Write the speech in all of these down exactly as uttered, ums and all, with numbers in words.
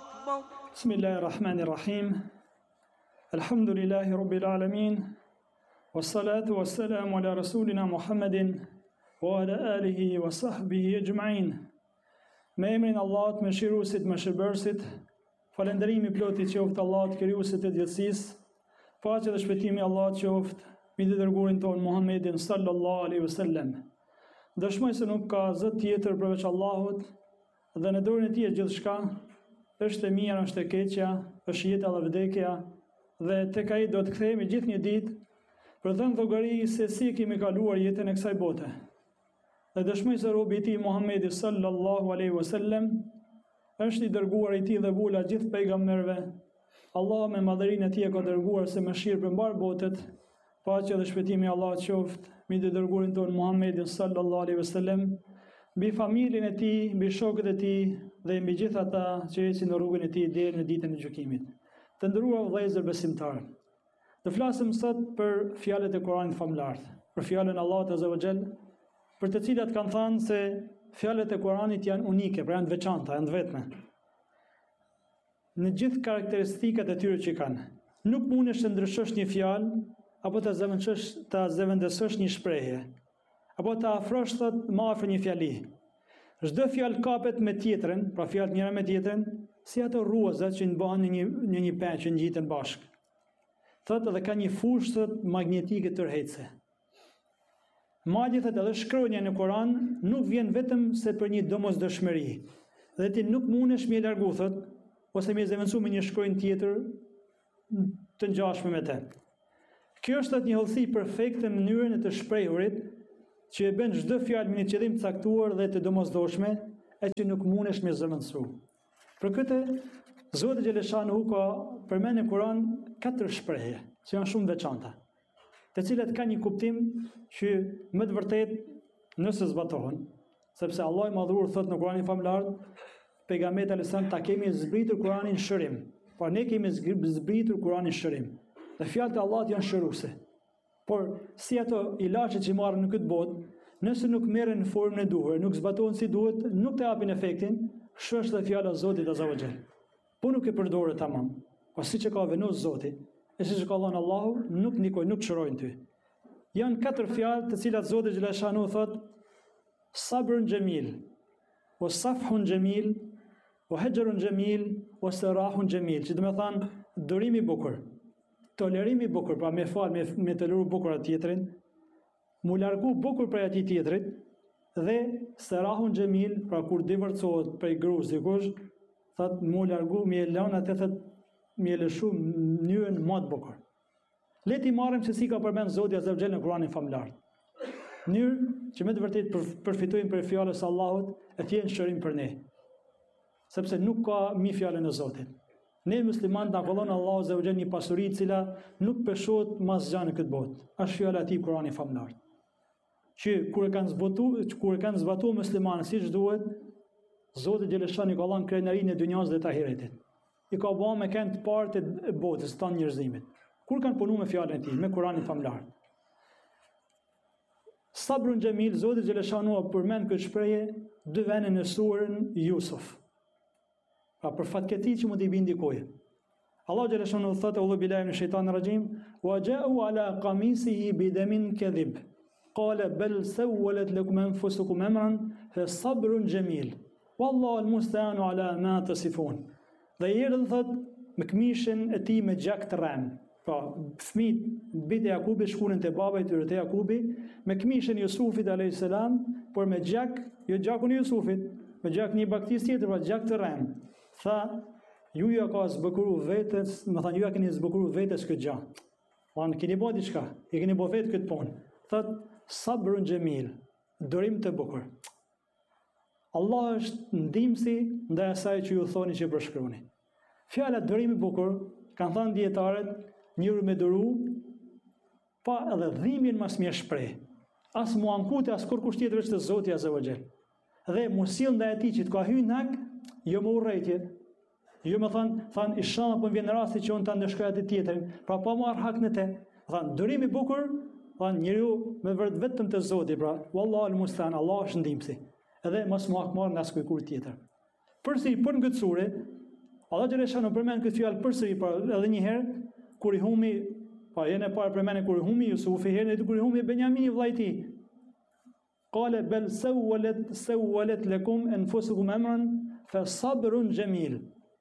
Bismillahirrahmanirrahim. Alhamdulillahi Rabbil Alamin. Wassalatu wassalamu ala Rasulina Muhammedin wa ala alihi wa sahbihi ajma'in. Me emrin Allahut mëshiruesit, mëshirbërësit, falënderimi plot i qoftë Allahut krijuesit të gjithësisë, paqja dhe shpëtimi i Allahut qoftë mbi të dërguarin ton Muhammedin sallallahu alaihi wasallam. Dëshmoj se nuk ka zot tjetër përveç Allahut dhe në dorën e tij është gjithçka, është e mira, është e keqja, është jeta dhe vdekja, dhe tek ai do të kthehemi gjithë një ditë për të dhënë llogari se si kemi kaluar jetën e kësaj bote. Dhe dëshmoj se robi i tij Muhammedi sallallahu alaihi wasallam është i dërguar i tij dhe vula gjithë pejgamberëve. Allah me madhërinë e tij e ka dërguar se mëshirë për mbar botët, paqja dhe shpëtimi i Allahut qoftë mbi të dërguarin ton Muhammedin sallallahu alaihi wasallam, mbi familjen e tij, mbi shokët e tij dhe mbi gjithë ata që ecin në rrugën e tij deri në ditën e gjykimit. Të nderuar vëllezër besimtarë, do flasim sot për fjalët e Kuranit famlar, për fjalën e Allahut azza wa jall, për të cilat kanë thënë se fjalët e Kuranit janë unike, pra janë të veçanta, janë të vetme. Në gjithë karakteristikat e tyre që kanë, nuk mundesh të ndryshosh një fjalë apo të zëvendësosh të zëvendësosh një shprehje, apo të afrosh thot më afër një fjali. Çdo fjalë kapet me tjetrën, pra fjalët njëra me tjetrën, si ato rruazat që bëhen në një në një penë që ngjiten bashkë. Thotë edhe ka një fushë thot magnetike tërheqëse. Madje thotë edhe shkronja në Kur'an nuk vjen vetëm se për një domosdoshmëri, dhe ti nuk mundesh me largu thot, ose me zëvendësu me një shkronjë tjetër të ngjashme me të. Kjo është atë një hollësi perfekte në mënyrën e të shprehurit, që e bën çdo fjalë me një qëllim të caktuar dhe të domosdoshme, e që nuk mundesh me zëvendësu. Për këtë, Zoti Gjeleshanu ka përmendur në Kur'an katër shprehje që janë shumë veçanta, të cilat kanë një kuptim që më të vërtet nëse zbatohen, sepse Allah i madhur thot në Kur'anin famlar, pejgamberi alayhis salam ta kemi zbritur Kur'anin shërim, por ne kemi zbritur Kur'anin shërim. Dhe fjalët e Allahut janë shëruese. Por si ato ilaçet që marrin në këtë botë, nëse nuk merren në formën e duhur, nuk zbatohen si duhet, nuk të japin efektin, kjo është dhe fjala e Zotit azza wa jall. Po nuk e përdoret tamam. Po siç e ka vendosur Zoti, e siç e ka thënë Allahu, nuk ndikojnë, nuk çrojnë ty. Janë katër fjalë të cilat Zoti xhaleshanu thot: sabrun jamil, wa safhun jamil, wa hajrun jamil, wa sarahun jamil. Që do të thonë durimi i bukur, tolerimi i bukur, pra me fal, me, me të lëru bukur atë tjetrin, mu largu bukur prej atij tjetrit, dhe sarahun jamil, pra kur divorcohet prej gruas dikush, thot mu largu, mi e lën atë thot, mi e lëshu mënyrën më të bukur. Le ti marrim se si ka përmend Zoti azza wa jall në Kur'anin famlar. Mënyrë që me të vërtet përfitojmë për fjalën e Allahut, e të jenë shërim për ne. Sepse nuk ka mi fjalën e Zotit. Ne muslimanët na kollon Allahu azza wa jall një pasuri e cila nuk peshohet mas gjë në këtë botë. Është fjala e tij Kur'ani famlar. Që kur e kanë zbatuar, kur e kanë zbatuar muslimanët siç duhet, Zoti Gjeleshani ka dhënë krenarinë e dunjas dhe të ahiretit. I ka bënë me kënd të parë të botës, të njerëzimit. Kur kanë punuar me fjalën e tij, me Kur'anin famlar. Sabrun jamil, Zoti Gjeleshani përmend këtë shprehje dy vende në surën Yusuf. Pra për fatkeqësi që mund t'i bëjë dikujt. Allah Gjeleshanu thotë: "A'udhu billahi minash shaitanir rajim, wa ja'u ala qamisihi bidamin kadhib. Qala bal sawwalat lakum anfusukum amran, fa sabrun jamil. Wallahu al-musta'anu ala ma tasifun." Dhe erdhën thot me këmishën e tij me gjak të rrem. Pra fëmijët bitë Jakubit shkunin te baba i tyre te Jakubi me këmishën e Jusufit alayhis salam, por me gjak, jo gjakun e Jusufit, me gjak një baktis tjetër, pra gjak të rrem. Tha, ju ja ka zbukuru vetes, më thanë ju ja keni zbukuru vetes këtë gjë. Thanë keni bërë diçka, e keni bërë vetë këtë punë. Thot sabrun jamil, durim të bukur. Allah është ndihmësi ndaj asaj që ju thoni që përshkroni. Fjala durim i bukur, kanë thënë dietarët, njëri me duru, pa edhe dhimbjen mas mje shpreh. As mu ankute, as kur kusht tjetër veç të Zoti azza wa jall. Dhe mu sill ndaj atij që të ka hyrë hak, jo më urrëtje. Jo më than, than inshallah po vjen rasti që unë ta ndeshkoj atë tjetrin, pra pa marr hak në të. Than durim i bukur, than njeriu me vërtet vetëm te Zoti, pra wallahu al-mustan, Allah është ndihmësi. Edhe mos mu hakmar nga askuj kur tjetër. Përsi për në këtë sure, Allah xhalesha në përmend këtë fjalë përsëri pa edhe një herë kur i humi, pa herën e parë përmend kur i humi Jusufi, herën e dytë kur i humi Benjamini vllai i tij. Qale bel sawwalat sawwalat lakum anfusukum amran fa sabrun jamil.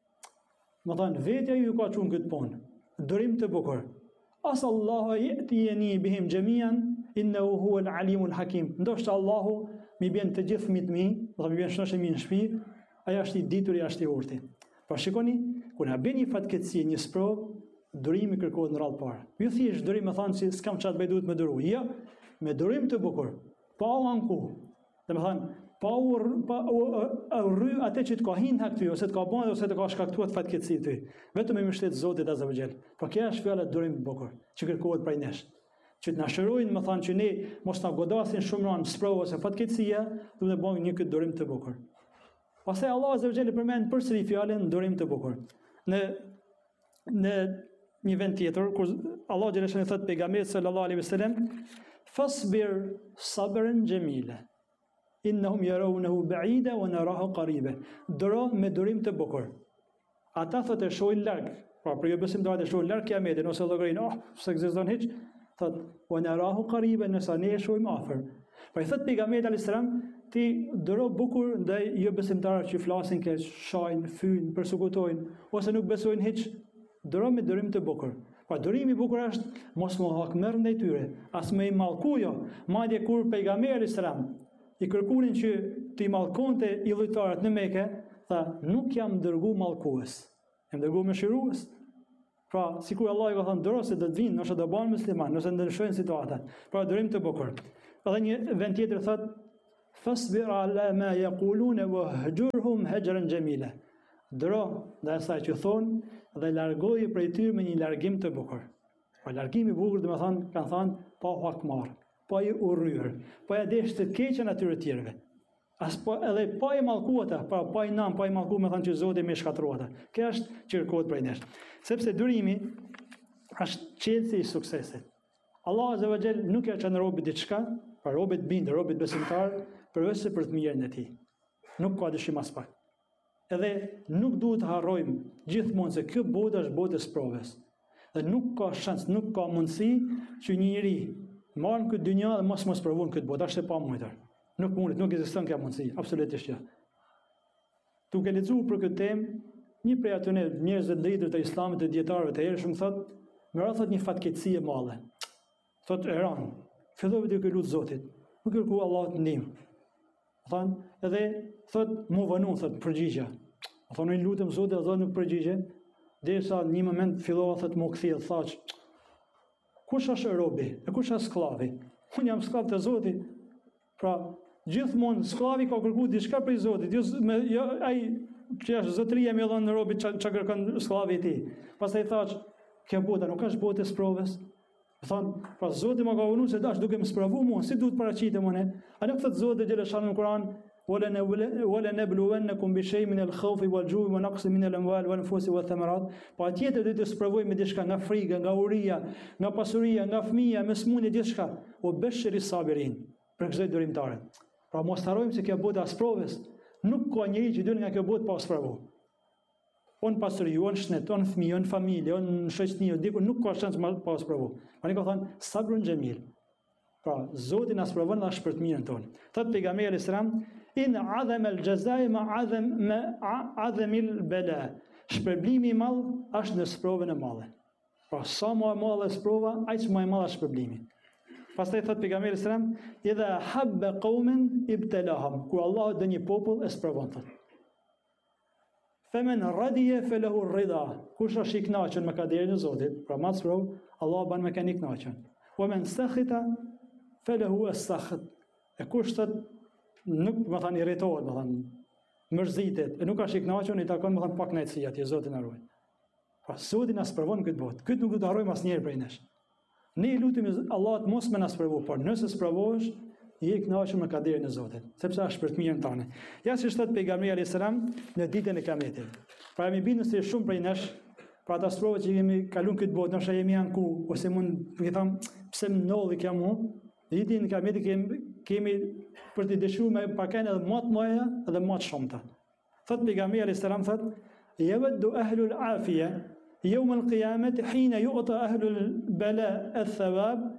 Më thënë, vetja ju ka çuar këtë punë, durim të bukur. As Allahu yatini bihim jamian innahu huwa al-alimul hakim. Ndoshta Allahu mi bën të gjithë fëmijët mi, do mi bën shnoshë mi në shtëpi, ai është i ditur, i është i urtë. Pra shikoni, kur na bën një fatkeqësi, një sprov, durimi kërkohet në radhë parë. Ju thjesht durim më thonë se si, s'kam çfarë bëj, duhet më duru. Jo, me durim të bukur. Pa u anku. Domethënë, pa u pa u rry atë që të ka hinë aty ose të ka bën ose të ka shkaktuar fatkeqësi ty. Vetëm me mbështet Zotit Azza wa Jall. Po kjo është fjala durim të bukur, që kërkohet prej nesh. Që të na shërojnë, më thonë që ne mos na godasin shumë ran sprov ose fatkeqësia, duhet të bëjmë një këtë durim të bukur. Pastaj Allah Azza wa Jall përmend përsëri fjalën durim të bukur. Në në një vend tjetër kur Allah xhalesha i thot pejgamberit sallallahu alaihi wasallam, fasbir sabran jamila. Innahum yarawnahu ba'ida wa narahu qariba. Duro me durim të bukur. Ata thotë e shohin larg, pra për jo besimtarët e shohin larg kiametin ose llogarin, oh, s'ekziston hiç. Thot, wa narahu qariba, nësa ne e shohim afër. Pra i thot pejgamberi alayhis salam, ti duro bukur ndaj jo besimtarëve që flasin keq, shajnë, fyjnë, persekutojnë ose nuk besojnë hiç. Duro me durim të bukur. Pa durimi i bukur është mos më hakmerr ndaj tyre, as më i mallku jo. Madje kur pejgamberi alayhis salam i kërkunin që të i mallkonte idhujtarët në Mekë, tha, nuk jam dërguar mallkues, jam dërguar mëshirues. Pra, sikur Allah i ka thënë duro se do të vinë, nëse do bëhen musliman, nëse ndryshojnë situata. Pra, durim të bukur. Edhe një vend tjetër thot, fasbir ala ma yaquluna wahjurhum hajran jamila. Duro ndaj asaj që thonë dhe largoje prej tyre me një largim të bukur. Pra, largimi i bukur, do të thonë, kanë thënë pa hakmar, pa i urryer, pa ja desh të keqen atyre të tjerëve. As po edhe pa i mallkuata, pa pa i nam, pa i mallku me thënë që Zoti më shkatruata. Kjo është që kërkohet prej nesh. Sepse durimi është qelësi i suksesit. Allah Azza wa Jall nuk ja çon robit diçka, pa robit bind, robit besimtar, përveç se për të mirën e tij. Nuk ka dyshim as pak. Edhe nuk duhet të harrojmë gjithmonë se kjo botë është botë e sprovës. Dhe nuk ka shans, nuk ka mundësi që një njeri marrë këtë dynjë dhe mos mos provon këtë botë, është e pamundër. Nuk mundet, nuk ekziston kjo mundësi, absolutisht jo. Tu ke lexuar për këtë temë, një prej atyre njerëzve të drejtë të Islamit, të dietarëve të hershëm thotë, më radh thotë një fatkeqësi e madhe. Thotë Iran, filloi të lut Zotit, nuk kërkoi Allahut ndihmë. Thonë, edhe thotë mu vënu, thotë përgjigja. Thonë i lutem Zotit, Zoti nuk përgjigje, derisa në një moment fillova thotë mu kthjell, thaç, kush është robi? E kush është sklavi? Unë jam sklav të Zotit. Pra, gjithmonë sklavi ka kërkuar diçka prej Zotit. Jo, me, jo ai që është zotëria më dhon robit çka kërkon sklavi i tij. Pastaj thaç, kjo bota nuk është botë e sprovës. Thon, pra Zoti më ka vënë se dash duke më sprovu mua, si duhet paraqitem unë? A nuk thot Zoti xhaleshan në Kur'an, wala wala nabluwannakum bi shay'in min al-khawfi wal-ju'i wa naqsin min al-amwali wal-anfusi wath-thamarat. Pa tjetër do të sprovoj me diçka nga frika, nga uria, nga pasuria, nga fëmia, me smundje gjithçka. O bashiri sabirin. Për kësaj durimtare. Pra mos harrojmë se kjo botë as provës, nuk ka njeri që del nga kjo botë pa sprovu. On pasuri, on shnet, on fëmijë, on familje, on shoqëni, diku nuk ka shans pa sprovu. Ani ka thënë sabrun jamil. Pra Zoti na sprovon dhe është për të mirën tonë. Thot pejgamberi alayhis salam, in azama al-jazaa'i ma azam ma azamil bala. Shpërblimi i madh është në sprovën e madhe. Pra sa më e madhe sprova, aq më e madh është shpërblimi. Pastaj thot pejgamberi sallallahu alajhi wasallam, idha habba qauman ibtalahum, ku Allah do një popull e sprovon thot. Femen radiya falahu ar-ridha, kush është i kënaqur me kaderin e Zotit, pra ma sprov, Allah ban me kanë i kënaqur. Wa man sakhita falahu as-sakht. E kush thot nuk më thani irritohet, më thani mërzitet, e nuk është i kënaqur, i takon më thani pak kënaqësi atje, Zoti na ruaj. Pra Zoti na sprovon këtë botë. Këtë nuk do të harrojmë asnjëherë prej nesh. Ne i lutim Allahut mos më na sprovo, por nëse sprovohesh, je i kënaqur me kaderin e Zotit, sepse është për të mirën tonë. Ja si thot pejgamberi alayhis salam në ditën e Kiametit. Pra jemi bindur se shumë prej nesh, pra ata sprova që kemi kaluar këtë botë, ndoshta jemi anku ose mund të them pse më ndodhi kjo mua. Ditën e Kiametit kemi kemi për të dëshuar me pakën edhe më të mëdha edhe më të shumta. Thot pejgamberi alayhis salam thot, يود أهل العافية يوم القيامة حين يؤتى أهل البلاء الثواب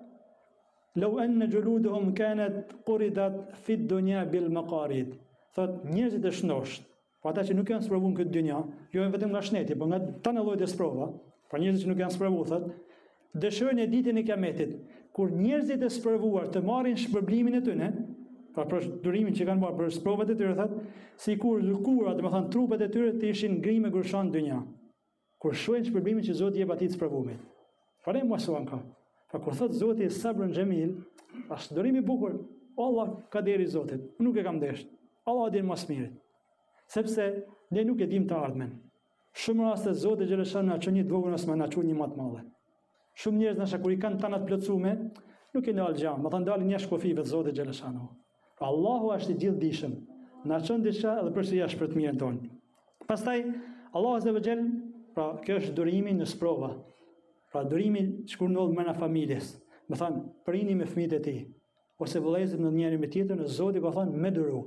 لو أن جلودهم كانت قردت في الدنيا بالمقاريد. Thot njerëzit e shnosht, po ata që nuk janë sprovu në këtë dynja, jo vetëm nga shneti, por nga të në llojet e sprova, por njerëzit që nuk janë sprovu, thot, dëshirojnë e ditën e Kiametit, kur njerëzit e sprovuar të marrin shpërblimin e tyre, pra për durimin që kanë marrë për sprovat e tyre, thot, sikur lëkura, domethënë trupat e tyre të ishin ngrimë gërshan në dynja. Kur shohin shpërblimin që Zoti jep atij të sprovumit. Para mësuan ka. Pra kur thot Zoti sabrun xhamil, është durim i bukur. Allah ka deri Zotit, nuk e kam desh. Allah din më së miri. Sepse ne nuk e dim të ardhmen. Shumë raste Zoti xhaleshan na çon një të vogël as më na çon një më të madhe. Shumë njerëz nasha kur i kanë tanat plotësuar, nuk e ndal gjam, më thon dalin jashtë kufive të Zotit xhaleshan. Pra Allahu është i gjithdijshëm. Na çon diçka edhe përse jashtë për të mirën tonë. Pastaj Allahu azza wa jall, pra kjo është durimi në sprova. Pra durimi që kur ndodh mëna familjes. Më thon, prini me fëmijët e tij, ose vëllezërit në njëri me tjetrin, Zoti ka thënë me duru.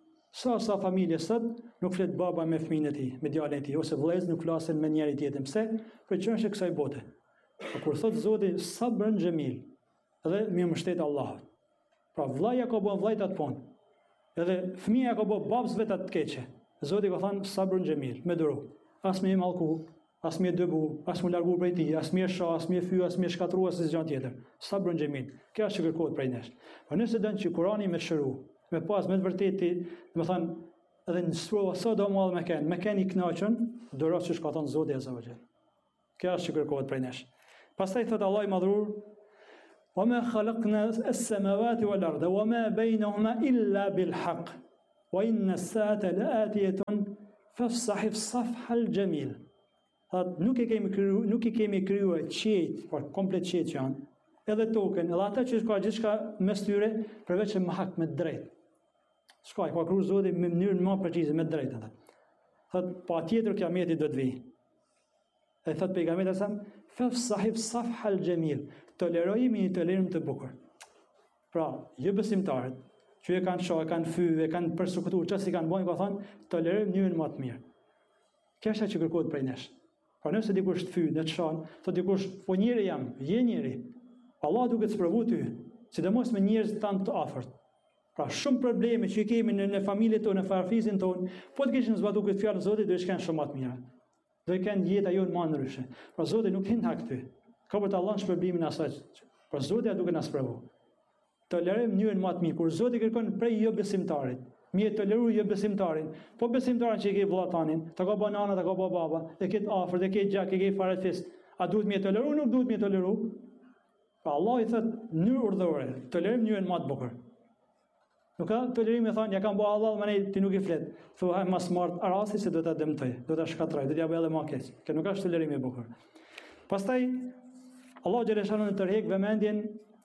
Sa sa familje sot nuk flet baba me fëmijën e tij, me djalin e tij, ose vëllezërit nuk flasin me njëri tjetrin. Pse? Për çështje kësaj bote. Por kur thot Zoti sabrun xhamil, edhe mirëmbështet Allahut. Pra vllaja ka bën vllajt atë punë. Edhe fëmia ka bën babës vet atë të keqe. Zoti ka thënë sabrun xhamil, me duru. As me mallku, as me dëbu, as me largu prej tij, as me shoh, as me fyy, as me shkatrua as gjë tjetër. Sabrun xhamil. Kjo është që kërkohet prej nesh. Po nëse don që Kurani me shëru, me pas me të vërtetë, do të thënë edhe në sprova sa do më me kanë, me kanë i kënaqur, duro që ka thënë Zoti azza wa jall. Kjo është që kërkohet prej nesh. Pastaj thot Allahu i madhrur: "Wa ma khalaqna as-samawati wal arda wa ma baynahuma illa bil haqq wa inna as-saata la'atiyatun fafsah as-safha al-jamil." Thot nuk e kemi kriju, nuk i kemi krijuar qejt, por komplet qejt janë. Edhe tokën, edhe ata që ka gjithçka mes tyre, përveç me hak me drejt. Shkoj, ka kriju Zoti me mënyrën më precize, me drejt atë. Thot, pa tjetër Kiameti do të vijë. E thot pejgamberi sa, "Fafsah as-safha al-jamil." Tolerojimi një tolerim të bukur. Pra, jo besimtarët, që e kanë shoh, e kanë fyë, e kanë përsekutuar, çfarë si kanë bënë, ka thënë, tolerojmë mënyrën më të mirë. Kjo është që kërkohet prej nesh. Pra nëse dikush të fyë, në të shan, thot dikush, po njëri jam, je njëri. Allah duke të sprovu ty, sidomos me njerëz tan të afërt. Pra shumë probleme që i kemi në, në familjet tonë, në farfizin tonë, po të kishin zbatu këtë fjalë Zotit, do të shkën shumë më të mira. Do të kenë jeta jonë më ndryshe. Pra Zoti nuk hin hak ty. Ka për të Allah shpërblimin e asaj. Pra Zoti ja duke na sprovu. Tolerojmë mënyrën më të mirë. Kur Zoti kërkon prej jo besimtarit, mirë toleru jo besimtarin. Po besimtarin që i ke vllatanin, ta ka banana, ta ka baba, e ke afër, e ke gjak, e ke farefis, a duhet më toleru, nuk duhet më toleru? Pa Allah i thot mënyrë urdhore, tolerim mënyrën më të bukur. Nuk ka tolerim e thonë, ja kam bëu Allah, më ne ti nuk i flet. Thuaj më smart rasti se do ta dëmtoj, do ta shkatroj, do t'ja bëj edhe më keq. Kjo nuk është tolerim i bukur. Pastaj Allah xhaleshanë në tërheq vëmendjen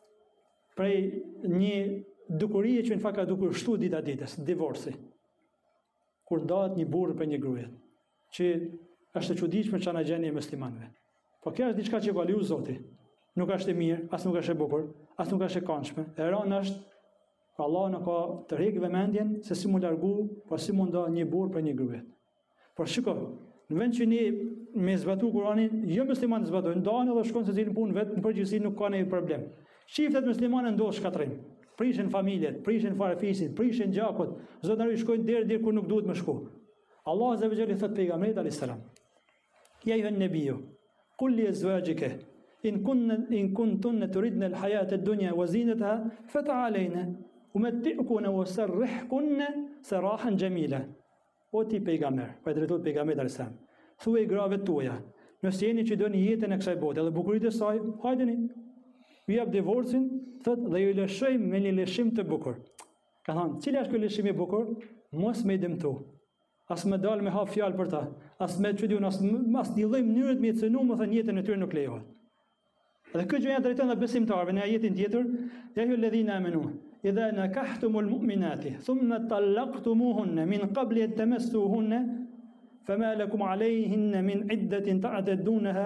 prej një dukurie që në fakt ka dukur shtu dita ditës, divorci. Kur ndahet një burrë për një gruaje, që është e çuditshme çana gjeni e muslimanëve. Po kjo është diçka që ka leju Zoti. Nuk është e mirë, as nuk është e bukur, as nuk është e këndshme. E rënë është Allah në ka tërheq vëmendjen se si mu largu, po si mu nda një burrë për një gruaje. Por shiko, në vend që ne me zbatu Kur'anin, jo muslimanë zbatojnë, ndahen edhe shkon se cilin punë vetë në përgjithësi nuk ka ndonjë problem. Çiftet muslimanë ndodh shkatrim, prishin familjet, prishin farefisin, prishin gjakut, zotëri shkojnë deri deri ku nuk duhet më shku. Allah azza wa jalla thot pejgamberit alayhis salam: "Ya ayuhan nabiyyu, qul li azwajika in kunna in kuntunna turidna al-hayata ad-dunya wa zinataha fata'alayna umatti'kunna wa sarrihkunna sarahan jamila." O ti pejgamber, pa drejtuar pejgamberit alayhis salam, thuaj grave tuaja, nëse jeni që doni jetën e kësaj bote dhe bukuritë e saj, hajdeni. Ju jap divorcin, thot, dhe ju lëshojmë me një lëshim të bukur. Ka thënë, cili është ky lëshim i bukur? Mos me dëmtu. As me dal me hap fjalë për ta, as me çudiun, as as një lloj mënyre të më cënu, më thënë jetën e tyre nuk lejohet. Dhe kjo gjë ja drejton edhe besimtarëve në ajetin tjetër, ya ayyuhal ladhina amanu idha nakahtumul mu'minati thumma talaqtumuhunna min qabli an tamassuhunna fama lakum alayhinna min iddatin ta'taddunaha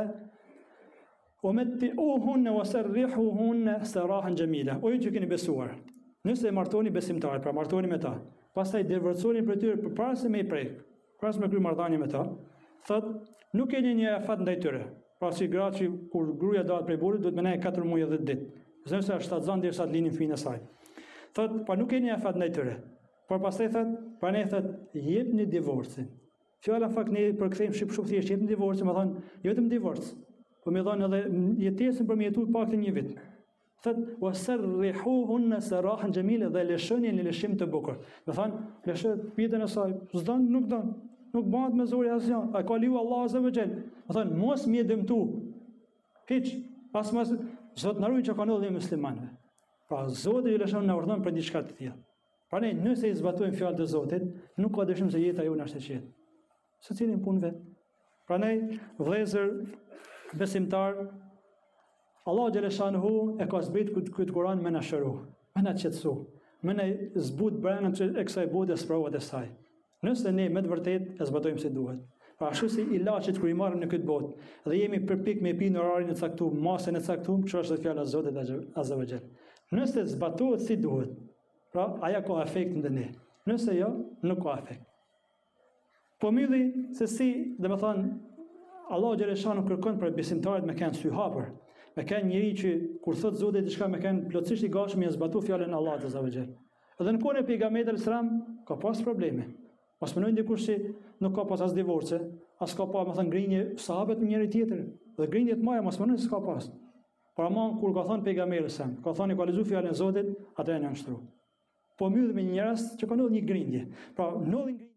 ومتئوهن وسرحوهن سراحا جميلا. O ju që keni besuar, nëse martoni besimtarët, pra martoni me ta, pastaj divorconi për tyre përpara se me i prek, para se me kry marrëdhënie me ta, thot, nuk keni një afat ndaj tyre. Pra si gratë që kur gruaja dalë prej burrit duhet më nejë katër muaj dhe ditë. Nëse është shtatzan derisa të linin fëmijën e saj. Thot, pa nuk keni afat ndaj tyre. Por pastaj thot, pra ne thot, jepni divorcin. Fjala fakt ne përkthejmë shqip shumë thjesht, jepni divorcin, më thon, jo vetëm divorc, po më thon edhe jetesën për më jetuar pak të një vit. Thot, wasarrihuhunna sarahan jamila dhe lëshoni në lëshim të bukur. Do thon, lëshë pjetën e saj, s'don, nuk don. Nuk bëhet me zori asgjë. A ka liu Allah azza wa jall. Do thon, mos më dëmtu. Hiç, as mos Zot na ruaj që kanë ndodhur muslimanëve. Pra Zoti i lëshon na urdhon për diçka të tillë. Pra ne nëse i zbatojmë fjalët e Zotit, nuk ka dyshim se jeta jonë është e qetë. Secilin punë vet. Pra ne vëllezër besimtar, Allah xhaleshanuhu e ka zbritur këtë Kur'an me na shëru, me na qetësu, me na zbut brenda e kësaj bote provat e saj. Nëse ne me të vërtetë e zbatojmë si duhet. Pra ashtu si ilaçet kur i marrim në këtë botë dhe jemi përpik me pi në orarin e caktuar, masën e caktuar, kjo është fjala e Zotit azza wa jall. Nëse zbatohet si duhet, pra aja ka efekt ndë ne. Nëse jo, nuk ka efekt. Po mylli se si, dhe me thonë, Allah xhaleshanu kërkon për besimtarët me kanë sy hapur, me kanë njëri që kur thot Zoti diçka me kanë plotësisht i gatshëm të zbatu fjalën e Allahut azza wa jall. Edhe në kohën e pejgamberit sallallahu alajhi wasallam ka pas probleme. Mos mendojnë dikush se nuk ka pas as divorce, as ka pas, më thënë, ngrinje sahabët me njëri tjetër, dhe ngrinjet maja mos mendojnë se ka pas. Por ama kur ka thënë pejgamberi sa, ka thënë ka lexuar fjalën e Zotit, atë e nënshtru. Po mbyll me një rast që ka ndodhur një grindje. Pra, ndodhi